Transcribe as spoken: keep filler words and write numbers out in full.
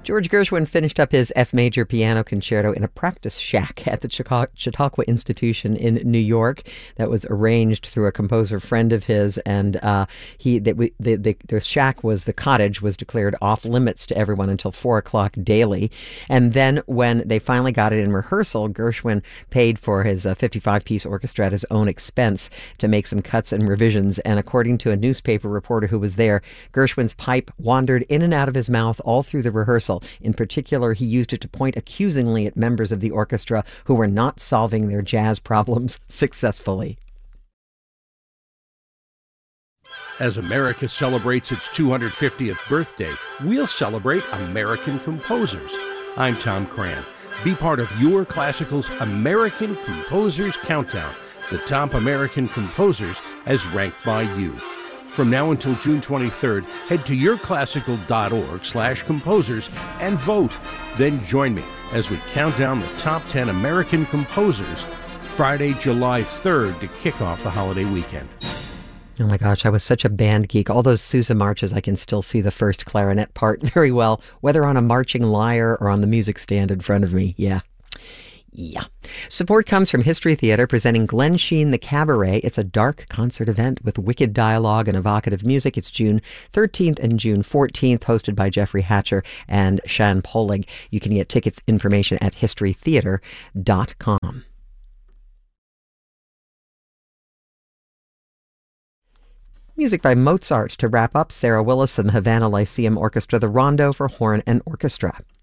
George Gershwin finished up his F major piano concerto in a practice shack at the Chautauqua Chautauqua Institution in New York that was arranged through a composer friend of his, and uh, he the, the, the, the shack was, the cottage was declared off limits to everyone until four o'clock daily. And then when they finally got it in rehearsal, Gershwin paid for his uh, fifty-five piece orchestra at his own expense to make some cuts and revisions. And according to a newspaper reporter who was there, Gershwin's pipe wandered in and out of his mouth all through the rehearsal. In particular, he used it to point accusingly at members of the orchestra who were not solving their jazz problems successfully. As America celebrates its two hundred fiftieth birthday, we'll celebrate American composers. I'm Tom Cran. Be part of Your Classical's American Composers Countdown, the top American composers as ranked by you. From now until June twenty-third, head to yourclassical.org slash composers and vote. Then join me as we count down the top ten American composers Friday, July third to kick off the holiday weekend. Oh my gosh, I was such a band geek. All those Sousa marches, I can still see the first clarinet part very well, whether on a marching lyre or on the music stand in front of me. Yeah. Yeah. Support comes from History Theater presenting Glen Sheen the Cabaret. It's a dark concert event with wicked dialogue and evocative music. It's June thirteenth and June fourteenth, hosted by Jeffrey Hatcher and Shan Polig. You can get tickets information at history theater dot com. Music by Mozart to wrap up. Sarah Willis and the Havana Lyceum Orchestra, the Rondo for Horn and Orchestra.